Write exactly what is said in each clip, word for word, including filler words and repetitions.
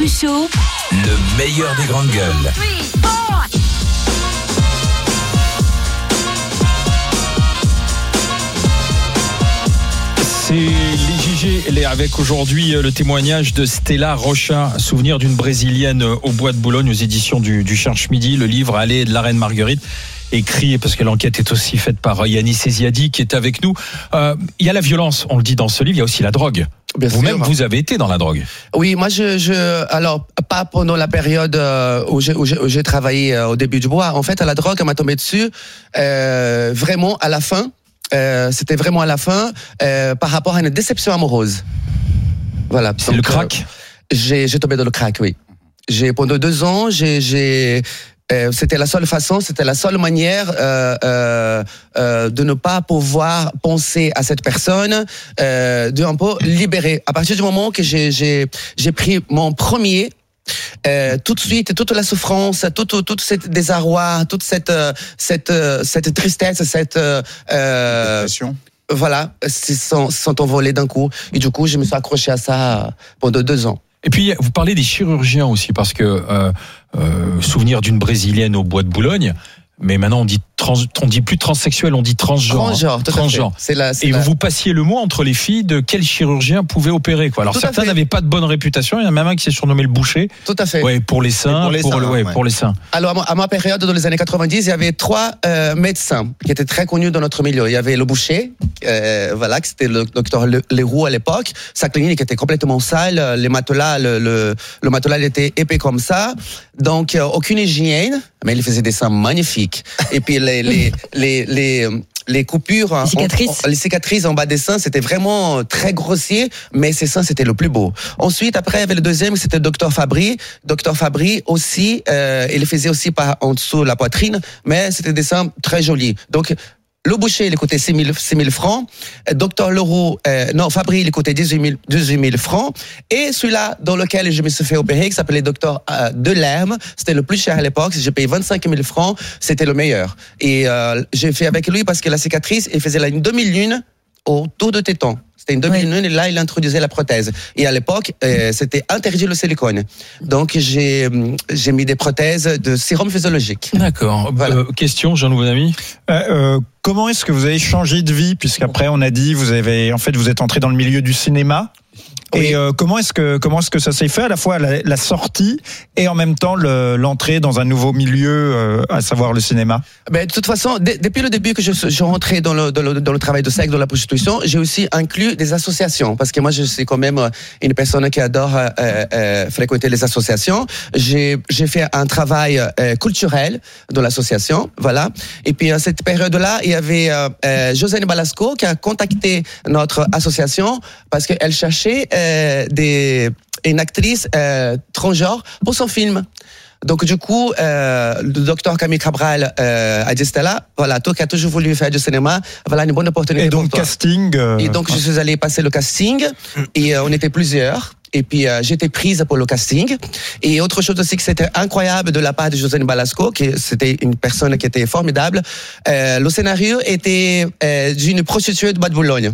Show, le meilleur des grandes gueules. C'est les J G avec aujourd'hui le témoignage de Stella Rocha, souvenir d'une Brésilienne au Bois de Boulogne aux éditions du, du Cherche Midi, le livre Allée de la Reine Marguerite, écrit parce que l'enquête est aussi faite par Yanis Eziadi qui est avec nous. Euh, il y a la violence, on le dit dans ce livre, il y a aussi la drogue. Bien Vous-même, sûr. Vous avez été dans la drogue. Oui, moi, je, je alors pas pendant la période euh, où, j'ai, où, j'ai, où j'ai travaillé euh, au début du bois. En fait, à la drogue, elle m'a tombé dessus euh, vraiment à la fin. Euh, c'était vraiment à la fin euh, par rapport à une déception amoureuse. Voilà. C'est donc, le crack. Euh, j'ai, j'ai tombé dans le crack, oui. J'ai pendant deux ans, j'ai, j'ai euh, c'était la seule façon, c'était la seule manière euh, euh, euh, de ne pas pouvoir penser à cette personne, euh, de un peu libérer. À partir du moment que j'ai, j'ai, j'ai pris mon premier. Euh, tout de suite, toute la souffrance, tout, tout, tout ce désarroi, toute cette, cette, cette tristesse, cette euh, dépression. Voilà, sont, sont envolés d'un coup. Et du coup, je me suis accroché à ça pendant deux ans. Et puis, vous parlez des chirurgiens aussi, parce que euh, euh, souvenir d'une Brésilienne au Bois de Boulogne. Mais maintenant, on dit trans, on dit plus transsexuel, on dit transgenre. Transgenre, tout transgenre. À fait. C'est la, c'est et la... vous passiez le mot entre les filles de quel chirurgien pouvait opérer, quoi. Alors tout certains n'avaient pas de bonne réputation. Il y en a même un qui s'est surnommé le boucher. Tout à fait. Ouais, pour les seins, pour les pour, seins, le, ouais, ouais. pour les seins. Alors à ma, à ma période dans les années quatre-vingt-dix, il y avait trois euh, médecins qui étaient très connus dans notre milieu. Il y avait le boucher, euh, voilà, c'était le docteur Leroux à l'époque. Sa clinique était complètement sale. Les matelas, le, le, le matelas était épais comme ça. Donc euh, aucune hygiène, mais il faisait des seins magnifiques. Et puis les les les les, les coupures, les cicatrices. En, les cicatrices en bas des seins, c'était vraiment très grossier, mais ses seins c'était le plus beau. Ensuite, après, il y avait le deuxième, c'était le docteur Fabry. Docteur Fabry aussi, euh, il faisait aussi par en dessous la poitrine, mais c'était des seins très jolis. Donc le boucher, il coûtait six mille francs. Docteur Leroux, euh, non, Fabry, il coûtait dix-huit mille francs. Et celui-là, dans lequel je me suis fait opérer, qui s'appelait Docteur euh, Delerme, c'était le plus cher à l'époque. J'ai payé vingt-cinq mille francs. C'était le meilleur. Et euh, j'ai fait avec lui parce que la cicatrice, il faisait là une demi-lune autour de téton. C'était une demi-lune, oui. Et là, il introduisait la prothèse. Et à l'époque, euh, c'était interdit le silicone. Donc, j'ai, j'ai mis des prothèses de sérum physiologique. D'accord. Voilà. Euh, question, Jean, vos amis euh, euh, Comment est-ce que vous avez changé de vie, puisqu'après, on a dit, vous avez, en fait, vous êtes entré dans le milieu du cinéma. Oui. Et euh, comment est-ce que comment est-ce que ça s'est fait à la fois la, la sortie et en même temps le, l'entrée dans un nouveau milieu, euh, à savoir le cinéma? Ben de toute façon, d- depuis le début que je suis rentré dans le, dans le dans le travail de sexe, dans la prostitution, j'ai aussi inclus des associations parce que moi je suis quand même une personne qui adore euh, euh, fréquenter les associations. J'ai j'ai fait un travail euh, culturel dans l'association, voilà. Et puis à cette période-là, il y avait euh, euh, Josiane Balasco qui a contacté notre association parce qu'elle cherchait Euh, des, une actrice euh, transgenre pour son film. Donc du coup, euh, le docteur Camille Cabral euh, a dit Stella, voilà, toi qui as toujours voulu faire du cinéma, voilà une bonne opportunité et donc, pour toi. Casting. Euh... Et donc je suis allé passer le casting et euh, on était plusieurs. Et puis euh, j'étais prise pour le casting. Et autre chose aussi que c'était incroyable de la part de Josiane Balasco, qui c'était une personne qui était formidable. Euh, le scénario était euh, d'une prostituée de Bois de Boulogne.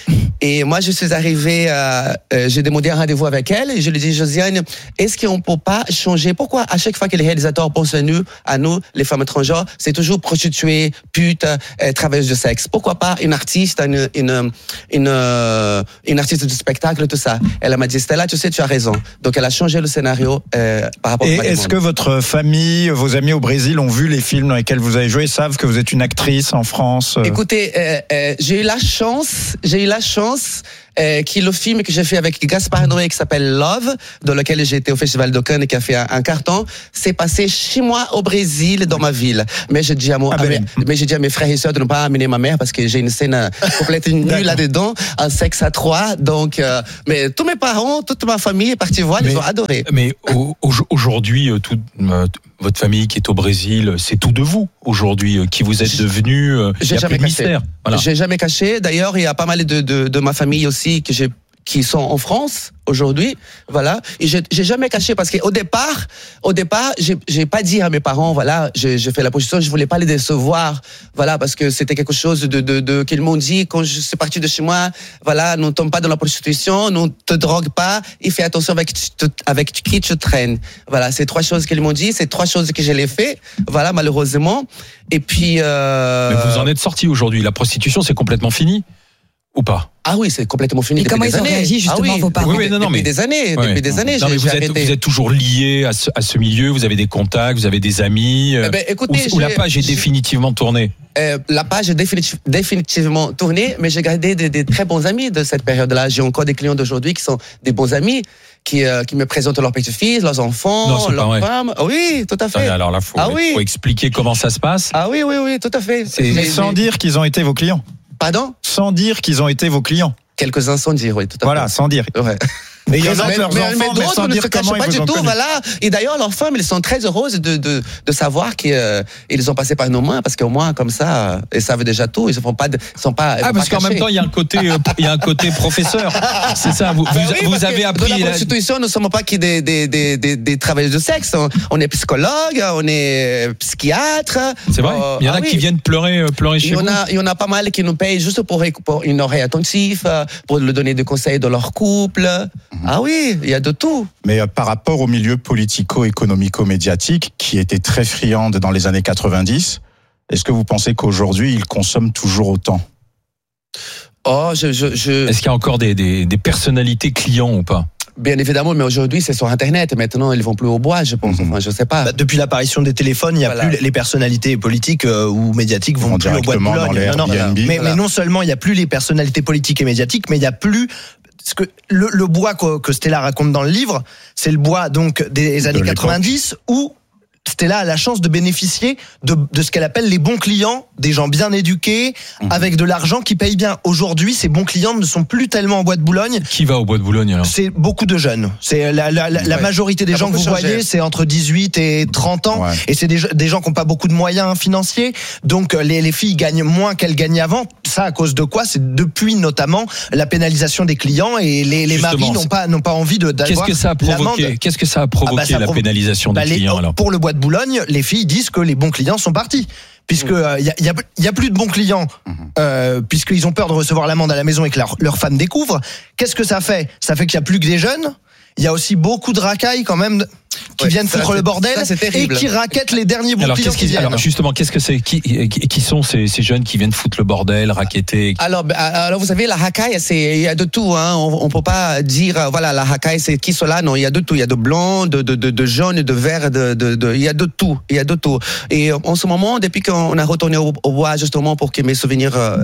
Et moi, je suis arrivé, euh, euh, j'ai demandé un rendez-vous avec elle et je lui ai dit, Josiane, est-ce qu'on ne peut pas changer? Pourquoi à chaque fois que les réalisateurs pensent à nous, à nous les femmes transgenres, c'est toujours prostituées, putes, euh, travailleuses de sexe? Pourquoi pas une artiste, une, une, une, euh, une artiste de spectacle, tout ça? Elle m'a dit, Stella, tu sais, tu as raison. Donc, elle a changé le scénario euh, par rapport et à... Et est-ce que votre famille, vos amis au Brésil ont vu les films dans lesquels vous avez joué, savent que vous êtes une actrice en France? Écoutez, euh, euh, j'ai eu la chance, j'ai eu la chance euh, qui est le film que j'ai fait avec Gaspard Noé qui s'appelle Love, dans lequel j'ai été au Festival de Cannes et qui a fait un, un carton. C'est passé six mois au Brésil, dans ma ville. Mais j'ai dit à, mon, ah ben. à mes, mais j'ai dit à mes frères et sœurs de ne pas amener ma mère parce que j'ai une scène complètement nulle là-dedans, un sexe à trois. Donc, euh, mais tous mes parents, toute ma famille est partie voir, mais, ils ont adoré. Mais au, aujourd'hui, tout, euh, votre famille qui est au Brésil, c'est tout de vous aujourd'hui, euh, qui vous êtes devenu. Euh, j'ai jamais caché. Voilà. J'ai jamais caché. D'ailleurs, il y a pas mal de, de, de ma famille aussi que j'ai qui sont en France aujourd'hui, voilà. Et j'ai, j'ai jamais caché parce qu'au départ, au départ, j'ai, j'ai pas dit à mes parents, voilà, j'ai, j'ai fait la position, je voulais pas les décevoir, voilà, parce que c'était quelque chose de, de, de qu'ils m'ont dit quand je suis parti de chez moi, voilà, ne tombe pas dans la prostitution, ne te drogue pas, et fais attention avec avec qui tu traînes, voilà, c'est trois choses qu'ils m'ont dit, c'est trois choses que je l'ai fait, voilà, malheureusement. Et puis. Euh... Mais vous en êtes sorti aujourd'hui. La prostitution, c'est complètement fini ou pas? Ah oui, c'est complètement fini. Et depuis comment des ils ont années. réagi justement, ah oui. vos parents? Oui, oui, non, non, depuis mais... des années, ouais. depuis des années. Non, j'ai, mais vous j'ai êtes, arrêté. vous êtes toujours lié à ce, à ce milieu. Vous avez des contacts, vous avez des amis. Eh ben, écoutez, où, où la j'ai- page est j'ai- définitivement tournée. Euh, la page est définitiv- définitivement tournée, mais j'ai gardé des, des très bons amis de cette période-là. J'ai encore des clients d'aujourd'hui qui sont des bons amis, qui, euh, qui me présentent leurs petites-filles, leurs enfants, Non, c'est pas leurs vrai. femmes. Oui, tout à fait. Alors là, faut, Ah oui. faut expliquer comment ça se passe. Ah oui, oui, oui, tout à fait. C'est- Mais- Mais sans mais- dire qu'ils ont été vos clients. Pardon? Sans dire qu'ils ont été vos clients. Quelques-uns sans dire, oui, tout à Voilà, fait. sans dire. Ouais. Mais il y en a mais, leurs mais- enfants, mais mais d'autres sans ne dire se cachent comment pas ils du vous ont tout, connu. voilà. Et d'ailleurs, leurs femmes, elles sont très heureuses de, de, de savoir qu'ils euh, ils ont passé par nos mains, parce qu'au moins, comme ça, elles savent déjà tout, ils ne font pas, de, sont pas. Ah, parce pas qu'en même cachés. temps, il y a un côté, euh, il y a un côté professeur. C'est ça. Vous, Ben vous, oui, vous parce avez que appris. Dans la la- prostitution, nous ne sommes pas que des, des, des, des, des travailleurs de sexe. On, on est psychologue, on est psychiatre. C'est vrai. Euh, Il y en a ah qui oui. viennent pleurer, euh, pleurer Il chez y, en vous. a, il y en a pas mal qui nous payent juste pour, pour une oreille attentive, euh, pour leur donner des conseils de leur couple. Ah oui, il y a de tout. Mais euh, par rapport au milieu politico-économico-médiatique, qui était très friande dans les années quatre-vingt-dix, est-ce que vous pensez qu'aujourd'hui, ils consomment toujours autant? Oh, je, je, je, Est-ce qu'il y a encore des, des, des personnalités clients ou pas? bien évidemment, mais aujourd'hui, c'est sur Internet. Maintenant, ils vont plus au bois, je pense. Mhm. Enfin, je sais pas. Bah, depuis l'apparition des téléphones, il y a Voilà. plus les personnalités politiques euh, ou médiatiques vont Vont plus au bois de directement dans Boulogne. les Non, non, Airbnb. mais, Voilà. mais non seulement il y a plus les personnalités politiques et médiatiques, mais il y a plus ce que le, le bois que, que Stella raconte dans le livre, c'est le bois donc des années l'époque. quatre-vingt-dix où Stella a la chance de bénéficier de, de ce qu'elle appelle les bons clients, des gens bien éduqués, Mhm. avec de l'argent qui payent bien. Aujourd'hui, ces bons clients ne sont plus tellement en bois de Boulogne. Qui va au bois de Boulogne alors? C'est beaucoup de jeunes. C'est la, la, la, la Ouais. majorité des Ça a gens que beaucoup vous changé. voyez, c'est entre dix-huit et trente ans. Ouais. Et c'est des, des gens qui n'ont pas beaucoup de moyens financiers. Donc, euh, les, les filles gagnent moins qu'elles gagnaient avant. Ça, à cause de quoi? C'est depuis, notamment, la pénalisation des clients et les, les Justement, maris n'ont c'est- pas, n'ont pas envie de, Qu'est-ce d'avoir que ça a provoqué? l'amende. Qu'est-ce que ça a provoqué Ah bah, ça la provo- pénalisation des Bah, les- clients alors? Pour le bois de Boulogne, les filles disent que les bons clients sont partis. Puisque il y, a, y, a, y a plus de bons clients, euh, puisqu'ils ont peur de recevoir l'amende à la maison et que leur, leur femme découvre. Qu'est-ce que ça fait? Ça fait qu'il y a plus que des jeunes. Il y a aussi beaucoup de racailles quand même qui Ouais, viennent ça, foutre c'est- le bordel ça, c'est et terrible. qui raquettent les derniers bons Alors, clients qu'est-ce qui qui, viennent. alors justement, qu'est-ce que c'est? Qui, qui qui sont ces, ces jeunes qui viennent foutre le bordel, raqueter? Alors, ben, alors, vous savez, la racaille, c'est, il y a de tout, hein. On, on peut pas dire, euh, voilà, la racaille, c'est qui cela? Non, il y a de tout. Il y a de blanc, de, de, de, de jaune, de vert, de, de, de, il y a de tout. Il y a de tout. Et euh, en ce moment, depuis qu'on a retourné au, au bois, justement, pour que mes souvenirs, euh,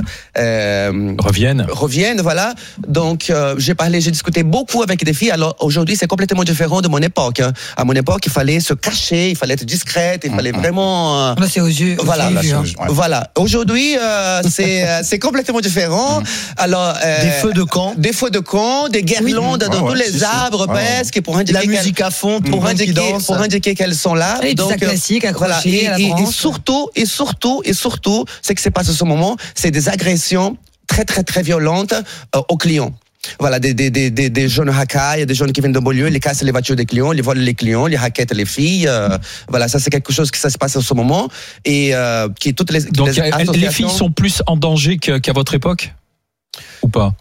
euh, Reviennent. reviennent, voilà. Donc, euh, j'ai parlé, j'ai discuté beaucoup avec des filles. Alors, aujourd'hui, c'est complètement différent de mon époque, hein. À mon époque, il fallait se cacher, il fallait être discrète, il fallait vraiment, euh, Là, c'est aux yeux. aux Voilà, yeux là, vus, c'est hein. aux- ouais. voilà. Aujourd'hui, euh, c'est euh, c'est complètement différent. Alors euh, Des feux de camp, des feux de camp, des guirlandes Oui. dans Ouais, tous ouais, les si, si. arbres Ouais, ouais. presque pour indiquer la qu'elles- musique à fond, tout le pour monde qui indiquer danse. pour indiquer qu'elles sont là. Et tout ça euh, classique, accroché et, à la et- et branche. surtout et surtout et surtout, ce qui se passe en ce moment, c'est des agressions très très très violentes euh, aux clients. Voilà, des, des, des, des, des jeunes racailles, des jeunes qui viennent de banlieue, ils cassent les voitures des clients, ils volent les clients, ils raquettent les filles. Euh, voilà, ça c'est quelque chose qui ça se passe en ce moment et euh, qui toutes les Donc, les elles- les associations- filles sont plus en danger que- qu'à votre époque? Ou pas?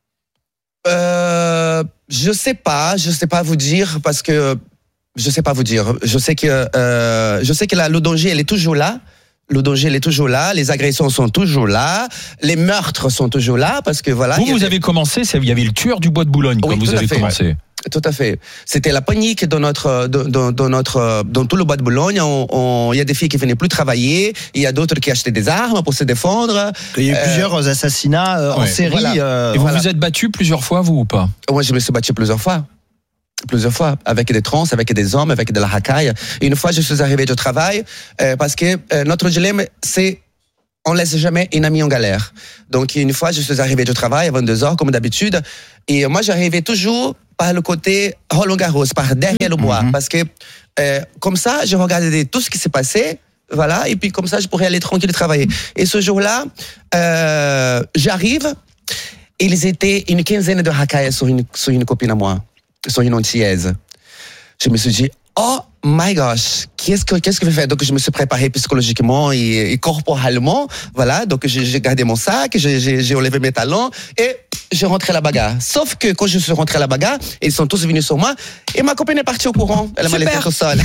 Euh, je sais pas, je sais pas vous dire parce que je sais pas vous dire. Je sais que euh, je sais que la, le danger elle est toujours là. Le danger elle est toujours là. Les agressions sont toujours là. Les meurtres sont toujours là parce que voilà. Vous, il y a vous des- avez commencé, c'est- il y avait le tueur du bois de Boulogne Oui, quand vous tout à avez fait. commencé. Tout à fait. C'était la panique dans notre, dans, dans, dans notre, dans tout le bois de Boulogne. On- on- Il y a des filles qui venaient plus travailler. Il y a d'autres qui achetaient des armes pour se défendre. Il y a eu Euh, plusieurs assassinats euh, en ouais, série. voilà. euh, Et vous voilà. vous êtes battu plusieurs fois, vous ou pas? Moi, je me suis battu plusieurs fois. Plusieurs fois, avec des trans, avec des hommes, avec de la racaille. Et une fois, je suis arrivé du travail, euh, parce que euh, notre dilemme, c'est on laisse jamais une amie en galère. Donc, une fois, je suis arrivé du travail à vingt-deux heures, comme d'habitude. Et moi, j'arrivais toujours par le côté Roland-Garros, par derrière le bois. Mhm. Parce que, euh, comme ça, je regardais tout ce qui s'est passé. Voilà. Et puis, comme ça, je pourrais aller tranquille travailler. Et ce jour-là, euh, j'arrive. ils étaient une quinzaine de racailles sur une, sur une copine à moi, sur une antillaise. Je me suis dit, oh my gosh, qu'est-ce que, qu'est-ce que je vais faire? Donc, je me suis préparé psychologiquement et, et corporellement. Voilà. Donc, j'ai, j'ai gardé mon sac, j'ai, j'ai, j'ai enlevé mes talons et j'ai rentré à la bagarre. Sauf que quand je suis rentré à la bagarre, ils sont tous venus sur moi et ma copine est partie au courant. Elle m'a laissé au sol.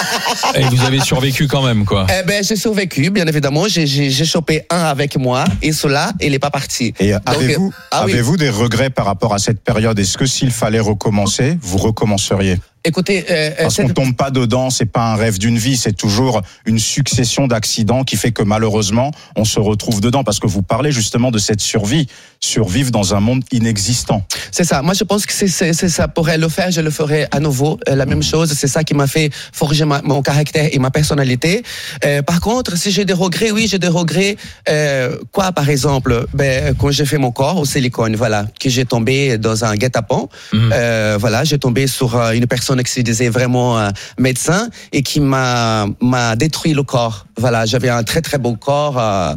Et vous avez survécu quand même, quoi. Eh ben, j'ai survécu, bien évidemment. J'ai, j'ai, j'ai chopé un avec moi et cela, il n'est pas parti. Et Donc, avez-vous, ah oui. avez-vous des regrets par rapport à cette période? Est-ce que s'il fallait recommencer, vous recommenceriez? Écoutez, euh, Parce cette... qu'on tombe pas dedans, c'est pas un rêve d'une vie, c'est toujours une succession d'accidents qui fait que malheureusement, on se retrouve dedans. Parce que vous parlez justement de cette survie, survivre dans un monde inexistant. C'est ça. Moi, je pense que c'est, c'est, c'est ça. Pourrait le faire, je le ferai à nouveau. Euh, la même chose. C'est ça qui m'a fait forger ma, mon caractère et ma personnalité. Euh, par contre, si j'ai des regrets, oui, j'ai des regrets. Euh, quoi, par exemple, ben, quand j'ai fait mon corps au silicone, voilà, que j'ai tombé dans un guet-apens. Mmh. Euh, voilà, j'ai tombé sur euh, une personne qui se disait vraiment euh, médecin et qui m'a m'a détruit le corps. Voilà, j'avais un très très beau corps. Euh,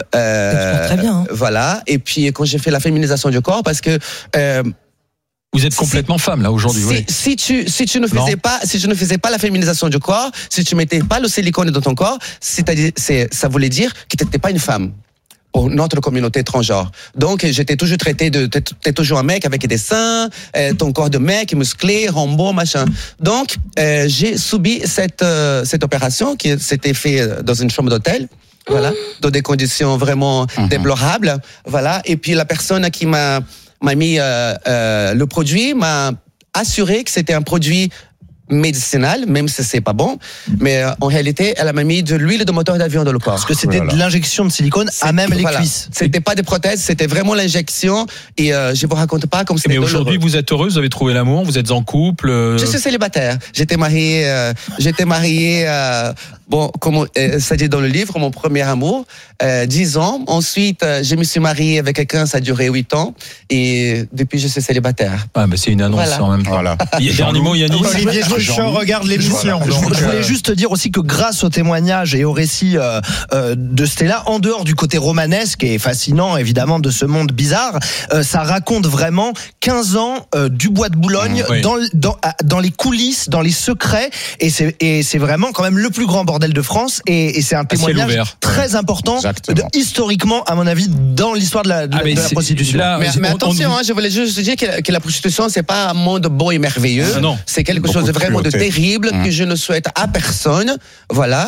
euh, très bien. Hein. Voilà. Et puis quand j'ai fait la féminisation du corps, parce que euh, vous êtes complètement si, femme là aujourd'hui. Si, oui. si tu si tu ne faisais non. pas si tu ne faisais pas la féminisation du corps, si tu mettais pas le silicone dans ton corps, c'est-à-dire c'est ça voulait dire que tu n'étais pas une femme. Pour notre communauté transgenre. Donc, j'étais toujours traité de, t'es, t'es toujours un mec avec des seins, euh, ton corps de mec, musclé, Rambo, machin. Donc, euh, j'ai subi cette, euh, cette opération qui s'était faite dans une chambre d'hôtel. Voilà. Mmh. Dans des conditions vraiment mmh. déplorables. Voilà. Et puis, la personne qui m'a, m'a mis, euh, euh, le produit m'a assuré que c'était un produit médicinale, même si c'est pas bon, mais euh, en réalité, elle m'a mis de l'huile de moteur d'avion dans le corps. Parce que c'était voilà. de l'injection de silicone à même les voilà. cuisses. C'était pas des prothèses, c'était vraiment l'injection. Et euh, je vous raconte pas comme c'était. Mais aujourd'hui, vous êtes heureuse, vous avez trouvé l'amour, vous êtes en couple. Euh... Je suis célibataire. J'étais marié, euh, j'étais marié. Euh, bon, comme euh, ça dit dans le livre, mon premier amour, euh, dix ans. Ensuite, euh, je me suis marié avec quelqu'un, ça a duré huit ans. Et depuis, je suis célibataire. Ah, mais c'est une annonce voilà. en même temps. Voilà. Il y a dernier mot, Yannick. Olivier Truchon regarde l'émission. Voilà. Donc, je, je voulais juste te dire aussi que grâce au témoignage et au récit euh, euh, de Stella, en dehors du côté romanesque et fascinant évidemment de ce monde bizarre, euh, ça raconte vraiment quinze ans euh, du Bois de Boulogne mmh, oui. dans, dans, dans les coulisses, dans les secrets. Et c'est, et c'est vraiment quand même le plus grand bordel de France. Et, et c'est un témoignage très ouais. important, de, historiquement, à mon avis, dans l'histoire de la, de, ah, de la prostitution. Là, mais, mais attention, on, on... Hein, je voulais juste dire que la, que la prostitution, c'est pas un monde beau et merveilleux. Ah, non. C'est quelque Beaucoup chose de vraiment de terrible mmh. que je ne souhaite à personne. Voilà.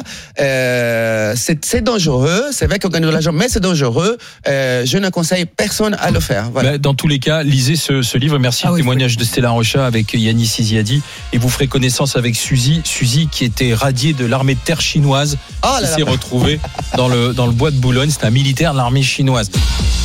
Euh, c'est, c'est dangereux. C'est vrai qu'on gagne de l'argent, mais c'est dangereux. Euh, je ne conseille personne à le faire. Voilà. Bah, dans tous les cas, lisez ce, ce livre. Merci ah, le oui, témoignage oui. de Stella Rocha avec Yannis Siziadi. Et vous ferez connaissance avec Suzy. Suzy qui était radiée de l'armée de terre chinoise. Oh qui là s'est là. retrouvée dans le, dans le Bois de Boulogne. C'est un militaire de l'armée chinoise.